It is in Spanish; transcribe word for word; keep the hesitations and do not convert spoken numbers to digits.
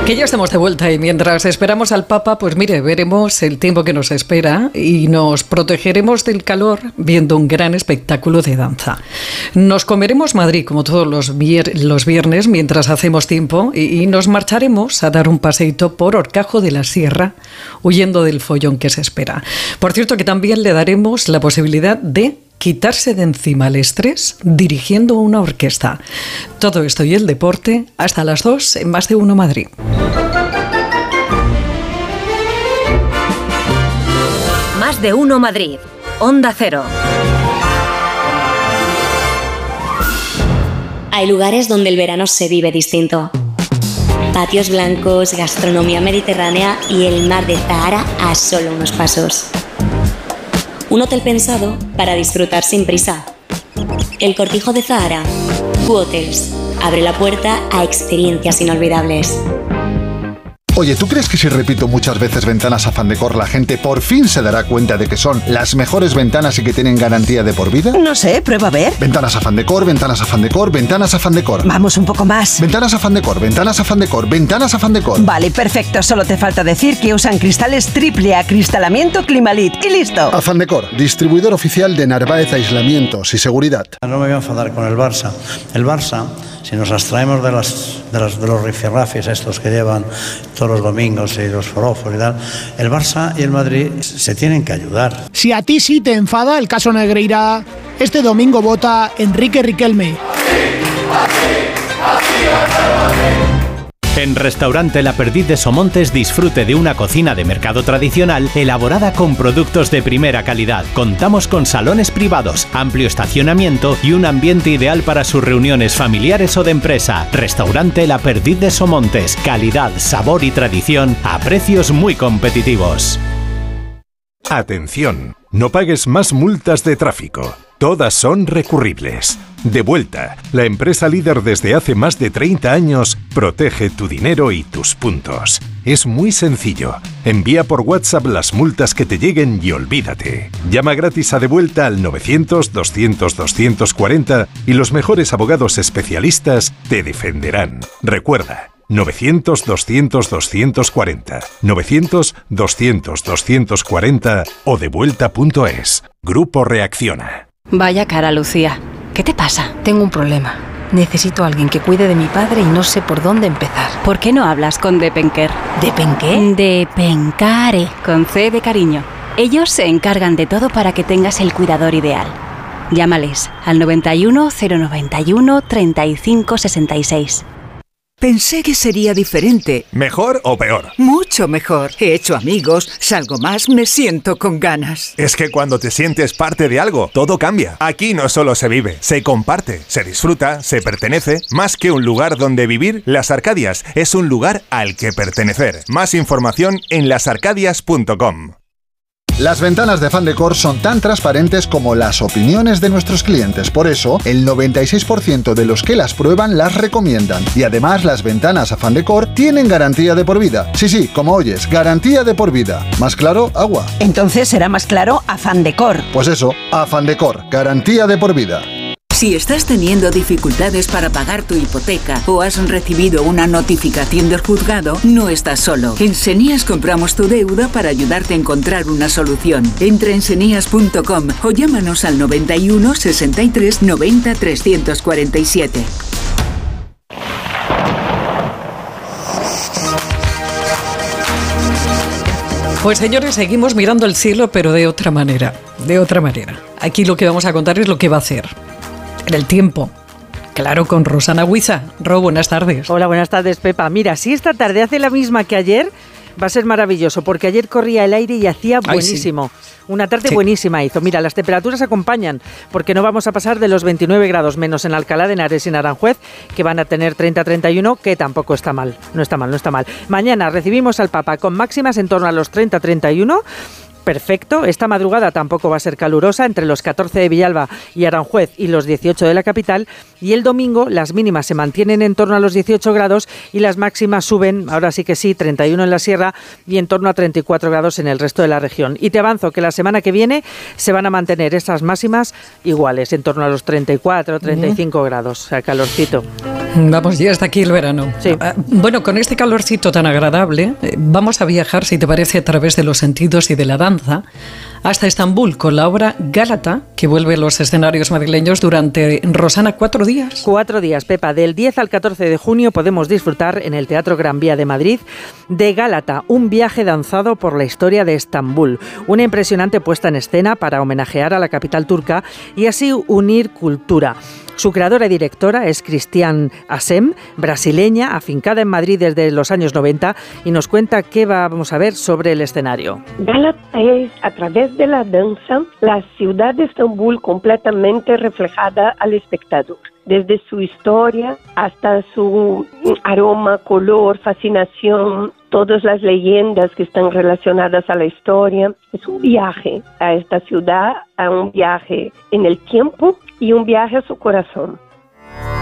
Que ya estamos de vuelta y mientras esperamos al Papa, pues mire, veremos el tiempo que nos espera y nos protegeremos del calor viendo un gran espectáculo de danza. Nos comeremos Madrid como todos los, vier- los viernes mientras hacemos tiempo y, y nos marcharemos a dar un paseíto por Horcajo de la Sierra, huyendo del follón que se espera. Por cierto que también le daremos la posibilidad de quitarse de encima el estrés dirigiendo una orquesta. Todo esto y el deporte hasta las dos en Más de Uno Madrid. Más de Uno Madrid. Onda Cero. Hay lugares donde el verano se vive distinto. Patios blancos, gastronomía mediterránea y el mar de Zahara a solo unos pasos. Un hotel pensado para disfrutar sin prisa. El Cortijo de Zahara. Q-Hotels. Abre la puerta a experiencias inolvidables. Oye, ¿tú crees que si repito muchas veces Ventanas Afán Decor la gente por fin se dará cuenta de que son las mejores ventanas y que tienen garantía de por vida? No sé, prueba a ver. Ventanas Afán Decor, Ventanas Afán Decor, Ventanas Afán Decor. Vamos un poco más. Ventanas Afán Decor, Ventanas Afán Decor, Ventanas Afán Decor. Vale, perfecto. Solo te falta decir que usan cristales triple acristalamiento Climalit y listo. Afán Decor, distribuidor oficial de Narváez Aislamientos y Seguridad. No me voy a enfadar con el Barça. El Barça, si nos abstraemos de, las, de, las, de los rifirrafis estos que llevan todos los domingos y los forofos y tal, el Barça y el Madrid se tienen que ayudar. Si a ti sí te enfada el caso Negreira, este domingo vota Enrique Riquelme. En Restaurante La Perdiz de Somontes disfrute de una cocina de mercado tradicional elaborada con productos de primera calidad. Contamos con salones privados, amplio estacionamiento y un ambiente ideal para sus reuniones familiares o de empresa. Restaurante La Perdiz de Somontes. Calidad, sabor y tradición a precios muy competitivos. Atención, no pagues más multas de tráfico. Todas son recurribles. Devuelta, la empresa líder desde hace más de treinta años, protege tu dinero y tus puntos. Es muy sencillo. Envía por WhatsApp las multas que te lleguen y olvídate. Llama gratis a Devuelta al novecientos, doscientos, doscientos cuarenta y los mejores abogados especialistas te defenderán. Recuerda, novecientos, doscientos, doscientos cuarenta, novecientos, doscientos, doscientos cuarenta o devuelta punto es. Grupo Reacciona. Vaya cara, Lucía. ¿Qué te pasa? Tengo un problema. Necesito a alguien que cuide de mi padre y no sé por dónde empezar. ¿Por qué no hablas con Depenker? ¿Depenqué? Depencare, con C de cariño. Ellos se encargan de todo para que tengas el cuidador ideal. Llámales al noventa y uno, cero noventa y uno, treinta y cinco sesenta y seis. Pensé que sería diferente. ¿Mejor o peor? Mucho mejor. He hecho amigos, salgo más, me siento con ganas. Es que cuando te sientes parte de algo, todo cambia. Aquí no solo se vive, se comparte, se disfruta, se pertenece. Más que un lugar donde vivir, Las Arcadias es un lugar al que pertenecer. Más información en las arcadias punto com. Las ventanas de Afán Decor son tan transparentes como las opiniones de nuestros clientes. Por eso, el noventa y seis por ciento de los que las prueban las recomiendan. Y además, las ventanas Afán Decor tienen garantía de por vida. Sí, sí, como oyes, garantía de por vida. ¿Más claro? Agua. Entonces será más claro Afán Decor. Pues eso, Afán Decor, garantía de por vida. Si estás teniendo dificultades para pagar tu hipoteca o has recibido una notificación del juzgado, no estás solo. En Senías compramos tu deuda para ayudarte a encontrar una solución. Entra en senías punto com o llámanos al noventa y uno, sesenta y tres, noventa, trescientos cuarenta y siete. Pues señores, seguimos mirando el cielo, pero de otra manera, de otra manera. Aquí lo que vamos a contar es lo que va a hacer en el tiempo. Claro, con Rosana Huiza. Ro, buenas tardes. Hola, buenas tardes, Pepa. Mira, si esta tarde hace la misma que ayer, va a ser maravilloso, porque ayer corría el aire y hacía buenísimo. Ay, sí. Una tarde sí. buenísima hizo. Mira, las temperaturas acompañan, porque no vamos a pasar de los veintinueve grados, menos en Alcalá de Henares y en Aranjuez, que van a tener treinta a treinta y uno, que tampoco está mal. No está mal, no está mal. Mañana recibimos al Papa con máximas en torno a los treinta a treinta y uno. Perfecto, esta madrugada tampoco va a ser calurosa, entre los catorce de Villalba y Aranjuez y los dieciocho de la capital, y el domingo las mínimas se mantienen en torno a los dieciocho grados y las máximas suben, ahora sí que sí, treinta y uno en la sierra y en torno a treinta y cuatro grados en el resto de la región. Y te avanzo que la semana que viene se van a mantener estas máximas iguales, en torno a los treinta y cuatro, treinta y cinco mm. grados, o sea, calorcito. Vamos, ya está aquí el verano. Sí. Bueno, con este calorcito tan agradable, vamos a viajar, si te parece, a través de los sentidos y de la danza, hasta Estambul, con la obra Gálata, que vuelve a los escenarios madrileños durante, Rosana, cuatro días. Cuatro días, Pepa. Del diez al catorce de junio podemos disfrutar en el Teatro Gran Vía de Madrid de Gálata, un viaje danzado por la historia de Estambul. Una impresionante puesta en escena para homenajear a la capital turca y así unir cultura. Su creadora y directora es Cristian Asem, brasileña, afincada en Madrid desde los años noventa, y nos cuenta qué vamos a ver sobre el escenario. Gálata es, a través de la danza, la ciudad de Estambul completamente reflejada al espectador. Desde su historia hasta su aroma, color, fascinación, todas las leyendas que están relacionadas a la historia. Es un viaje a esta ciudad, a un viaje en el tiempo y un viaje a su corazón.